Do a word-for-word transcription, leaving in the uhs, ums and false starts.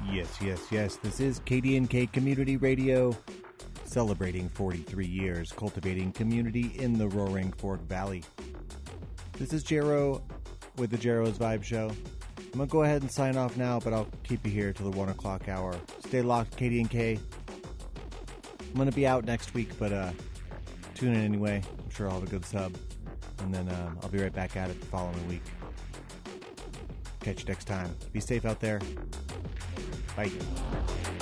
Yes, yes, yes. This is K D N K Community Radio, celebrating forty-three years, cultivating community in the Roaring Fork Valley. This is Jero with the Jero's Vibe Show. I'm going to go ahead and sign off now, but I'll keep you here till the one o'clock hour. Stay locked, K D N K. I'm going to be out next week, but uh, tune in anyway. I'm sure I'll have a good sub. And then um, I'll be right back at it the following week. Catch you next time. Be safe out there. Bye.